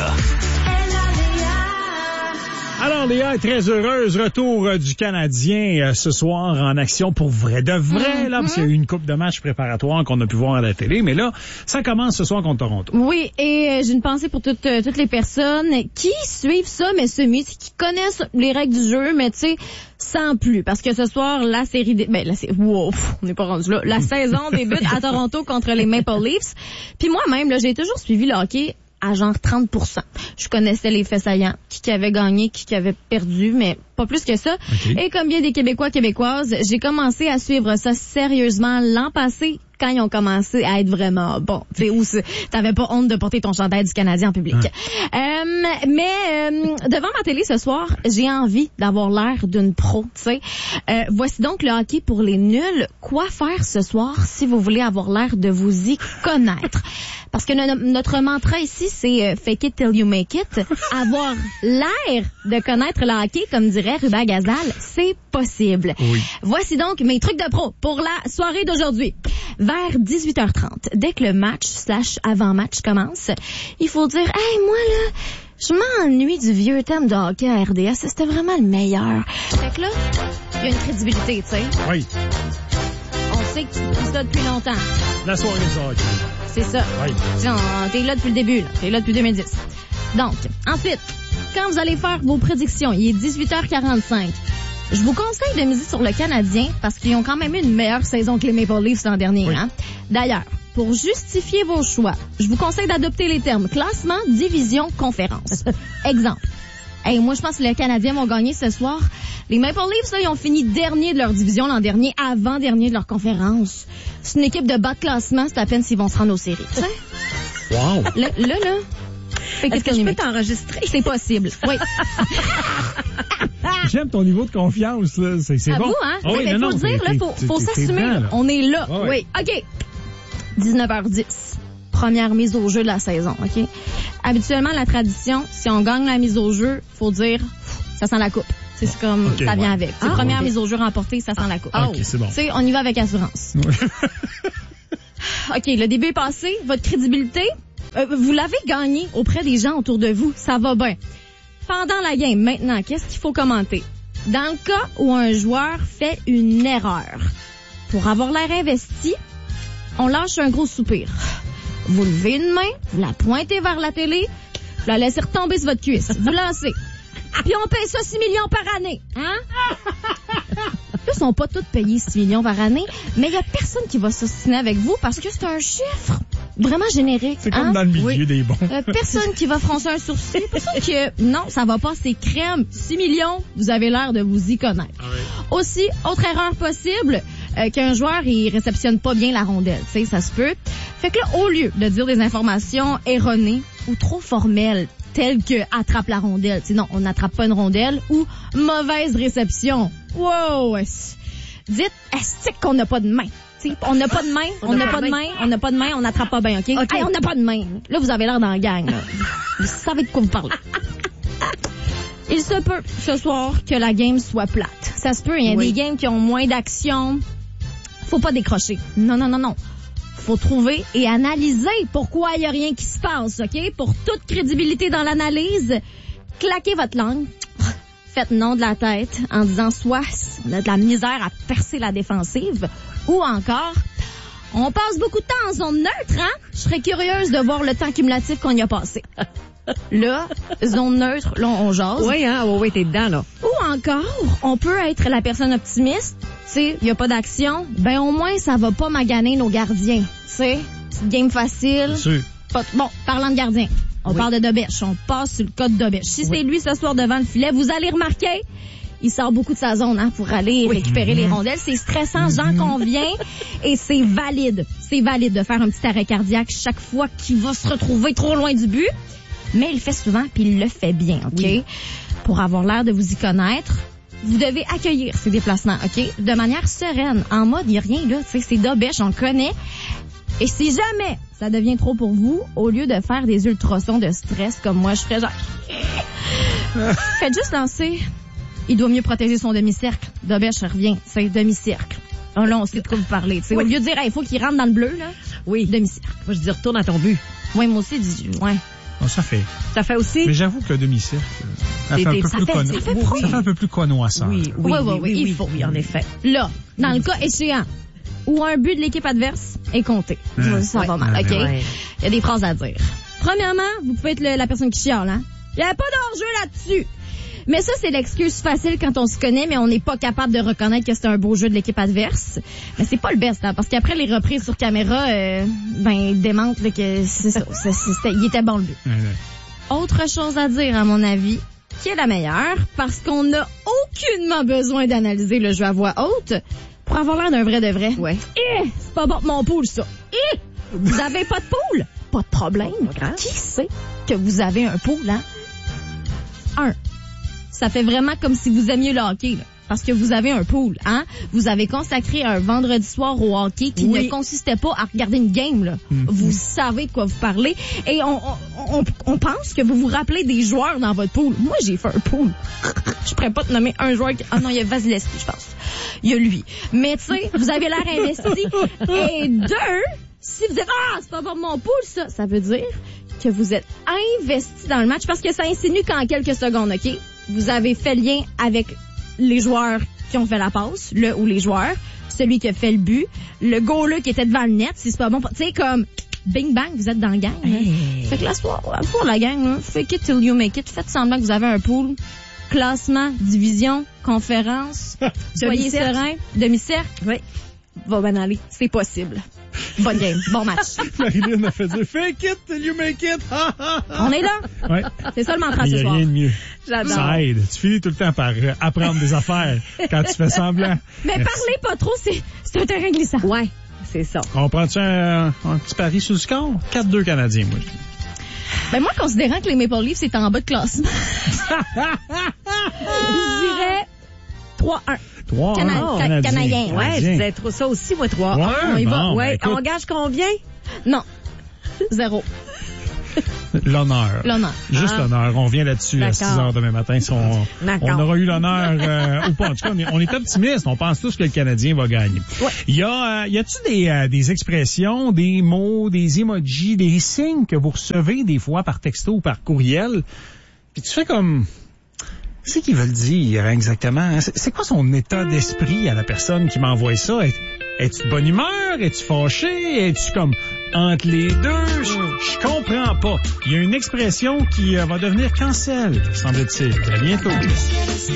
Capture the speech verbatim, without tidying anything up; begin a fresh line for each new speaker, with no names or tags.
Alors, Léa est très heureuse. Retour euh, du Canadien euh, ce soir en action pour vrai de vrai, là, parce qu'il y a eu une coupe de matchs préparatoires qu'on a pu voir à la télé. Mais là, ça commence ce soir contre Toronto.
Oui, et euh, j'ai une pensée pour toutes, euh, toutes les personnes qui suivent ça, mais semi, qui connaissent les règles du jeu, mais tu sais, sans plus. Parce que ce soir, la série... Dé... Ben, la série... Wow, on n'est pas rendu là. La saison débute à Toronto contre les Maple Leafs. Puis moi-même, là, j'ai toujours suivi le hockey à genre trente pour cent. Je connaissais les faits saillants, qui, qui avait gagné, qui, qui avait perdu, mais pas plus que ça. Okay. Et comme bien des Québécois, Québécoises, j'ai commencé à suivre ça sérieusement l'an passé, quand ils ont commencé à être vraiment bons. Tu sais, où t'avais pas honte de porter ton chandail du Canadien en public. Hein. Euh, mais euh, devant ma télé ce soir, j'ai envie d'avoir l'air d'une pro, tu sais. Euh, voici donc le hockey pour les nuls. Quoi faire ce soir si vous voulez avoir l'air de vous y connaître? Parce que no- notre mantra ici, c'est euh, fake it till you make it. Avoir l'air de connaître le hockey, comme dirait Ruben Gazal, c'est possible. Oui. Voici donc mes trucs de pro pour la soirée d'aujourd'hui. Vers dix-huit heures trente, dès que le match slash avant-match commence, il faut dire, hey, moi là, je m'ennuie du vieux thème de hockey à R D S. C'était vraiment le meilleur. Fait que là, il y a une crédibilité, tu sais.
Oui.
On sait que tu fais ça depuis longtemps.
La soirée de hockey.
C'est ça.
Oui.
T'sais, on, t'es là depuis le début, là. T'es là depuis deux mille dix. Donc, ensuite, quand vous allez faire vos prédictions, il est dix-huit heures quarante-cinq. Je vous conseille de miser sur le Canadien parce qu'ils ont quand même eu une meilleure saison que les Maple Leafs l'an dernier. Oui. Hein? D'ailleurs, pour justifier vos choix, je vous conseille d'adopter les termes classement, division, conférence. Exemple. Hey, moi, je pense que les Canadiens vont gagner ce soir. Les Maple Leafs, là, ils ont fini dernier de leur division l'an dernier, avant-dernier de leur conférence. C'est une équipe de bas de classement, c'est à peine s'ils vont se rendre aux séries. Tu sais?
Wow!
Là, là, là.
Est-ce que je peux t'enregistrer?
C'est possible, oui.
J'aime ton niveau de confiance, là. C'est, c'est
à
bon.
vous, hein?
Oh, oui,
mais
non,
faut
non,
dire, là, faut, faut s'assumer. Dedans, là. On est là.
Oh,
oui. OK. dix-neuf heures dix. Première mise au jeu de la saison, OK? Habituellement, la tradition, si on gagne la mise au jeu, faut dire, ça sent la coupe. C'est, c'est comme, okay, ça vient ouais. avec. Ah, première okay. mise au jeu remportée, ça sent la coupe.
Ah, OK, c'est bon.
Tu sais, on y va avec assurance. OK, le début est passé. Votre crédibilité, euh, vous l'avez gagné auprès des gens autour de vous. Ça va bien. Pendant la game, maintenant, qu'est-ce qu'il faut commenter? Dans le cas où un joueur fait une erreur, pour avoir l'air investi, on lâche un gros soupir. Vous levez une main, vous la pointez vers la télé, vous la laissez retomber sur votre cuisse. Vous lancez. Puis on paye ça six millions par année. Hein? Ils sont pas tous payés six millions par année, mais il y a personne qui va s'ostiner avec vous parce que c'est un chiffre vraiment générique.
C'est comme
hein?
dans le milieu
oui.
des bons.
Euh, personne qui va froncer un sourcil. Personne que, non, ça va pas, c'est crème. six millions, vous avez l'air de vous y connaître. Ah oui. Aussi, autre erreur possible, euh, qu'un joueur, il réceptionne pas bien la rondelle. Tu sais, ça se peut. Fait que là, au lieu de dire des informations erronées ou trop formelles, telles que attrape la rondelle, tu sais, non, on n'attrape pas une rondelle, ou mauvaise réception. Wow! Dites, est-ce qu'on n'a pas de main? T'sais, on n'a pas de main, on n'a pas de main, on n'a pas de main, on n'attrape pas bien, OK? okay. Hey, on n'a pas de main. Là, vous avez l'air dans la gang, là. Vous savez de quoi vous parlez. Il se peut, ce soir, que la game soit plate. Ça se peut, il y a oui. des games qui ont moins d'action. Faut pas décrocher. Non, non, non, non. Faut trouver et analyser pourquoi il y a rien qui se passe, OK? Pour toute crédibilité dans l'analyse, claquez votre langue. Faites non de la tête en disant soit on a de la misère à percer la défensive ou encore on passe beaucoup de temps en zone neutre, hein? Je serais curieuse de voir le temps cumulatif qu'on y a passé. Là, zone neutre, là, on jase.
Oui, hein? Oui, oui, t'es dedans, là.
Ou encore, on peut être la personne optimiste. Tu sais, il n'y a pas d'action. Ben, au moins, ça va pas maganer nos gardiens. Tu sais, petite game facile.
Bien sûr.
Pas t- bon, parlant de gardien. On oui. parle de Dobèche. On passe sur le code Dobèche. Si oui. c'est lui ce soir devant le filet, vous allez remarquer, il sort beaucoup de sa zone hein, pour aller oui. récupérer mm-hmm. les rondelles. C'est stressant, j'en conviens. Et c'est valide. C'est valide de faire un petit arrêt cardiaque chaque fois qu'il va se retrouver trop loin du but. Mais il le fait souvent, puis il le fait bien, OK? Oui. Pour avoir l'air de vous y connaître, vous devez accueillir ces déplacements, OK? De manière sereine. En mode, il n'y a rien, là. Tu sais, c'est Dobèche, on le connaît. Et si jamais ça devient trop pour vous, au lieu de faire des ultrasons de stress comme moi, je ferais genre... Faites juste lancer. Il doit mieux protéger son demi-cercle. Dobèche revient, c'est demi-cercle. Oh là, on sait de quoi vous parlez. Oui. Au lieu de dire, il hey, faut qu'il rentre dans le bleu, là.
Oui.
Demi-cercle.
Moi, je dis, retourne à ton but.
Oui, moi aussi, dis, ouais.
Oh, ça fait.
Ça fait aussi?
Mais j'avoue que le demi-cercle, ça fait un peu plus connoissant. Ça fait, ça fait un peu plus connoissant.
Oui, oui, oui, oui, oui,
il
oui,
faut.
Oui, en effet.
Là, dans le cas échéant, où un but de l'équipe adverse est compté.
Mmh.
Ça va
Ouais.
mal, OK?
Ouais.
Il y a des phrases à dire. Premièrement, vous pouvez être le- la personne qui chiale, hein? Il n'y a pas d'enjeu là-dessus. Mais ça, c'est l'excuse facile quand on se connaît, mais on n'est pas capable de reconnaître que c'est un beau jeu de l'équipe adverse. Mais c'est pas le best, hein, parce qu'après les reprises sur caméra, euh, ben, ils démontrent là, que c'est ça. c'est- c'était- il était bon le but.
Ouais, ouais.
Autre chose à dire, à mon avis, qui est la meilleure, parce qu'on n'a aucunement besoin d'analyser le jeu à voix haute pour avoir l'air d'un vrai de vrai.
Ouais.
Eh, c'est pas bon pour mon pool, ça. Eh, vous avez pas de pool? Pas de problème.
grave.
Qui sait que vous avez un pool, hein? Un. Ça fait vraiment comme si vous aimiez le hockey, là. Parce que vous avez un pool, hein? Vous avez consacré un vendredi soir au hockey qui
Oui.
ne consistait pas à regarder une game, là.
Mm-hmm.
Vous savez de quoi vous parlez. Et on, on, on, on pense que vous vous rappelez des joueurs dans votre pool. Moi, j'ai fait un pool. Je pourrais pas te nommer un joueur qui... Ah non, il y a Vasilevski, je pense. Il y a lui. Mais tu sais, vous avez l'air investi. Et deux, si vous êtes... Ah, c'est pas bon mon pool, ça. Ça veut dire que vous êtes investi dans le match parce que ça insinue qu'en quelques secondes, OK? Vous avez fait lien avec les joueurs qui ont fait la passe, le ou les joueurs, celui qui a fait le but, le goaler qui était devant le net, si c'est pas bon. Tu sais, comme, bing bang, vous êtes dans la gang. Là.
Hey.
Fait que la soirée, pour la gang, là, fake it till you make it. Faites semblant que vous avez un pool. Classement, division, conférence, soyez
Demi-cercle.
serein, demi-cercle.
Oui.
Va ben aller, c'est possible. Bonne game, bon match.
Marilyn a fait dire fake it till you make it. Ha, ha, ha.
On est là.
Ouais.
C'est ça le mantra
Il
ce
n'y a
soir.
rien de mieux.
J'adore.
Ça aide. Tu finis tout le temps par euh, apprendre des affaires quand tu fais semblant.
Mais
Merci.
parlez pas trop, c'est, c'est un terrain glissant.
Ouais, c'est ça.
On prend-tu un, un petit pari sur le score? quatre deux Canadiens, moi.
Ben moi, considérant que les Maple Leafs c'est en bas de classement, je dirais trois un.
trois un.
Cana-
Oh,
ca-
Canadien.
Canadien.
Ouais, je
Canadien.
disais trop ça aussi, moi, trois.
Ouais,
Ah, on y va.
bon,
Ouais,
ben, écoute.
on gage combien?
Non. Zéro.
L'honneur.
L'honneur.
Juste
Ah.
l'honneur. On vient là-dessus à
D'accord.
six heures demain matin. Si on,
D'accord.
on aura eu l'honneur euh, ou pas. En tout cas, on est, on est optimiste. On pense tous que le Canadien va gagner.
Ouais.
Il y a, euh, y a-tu des, euh, des expressions, des mots, des emojis, des signes que vous recevez des fois par texto ou par courriel? Puis tu fais comme... C'est qu'ils veulent dire exactement. C'est c'est quoi son état d'esprit à la personne qui m'envoie ça? Est, es-tu de bonne humeur? Es-tu fâché? Es-tu comme entre les deux? Je, je comprends pas. Il y a une expression qui euh, va devenir cancel, semble-t-il. À bientôt.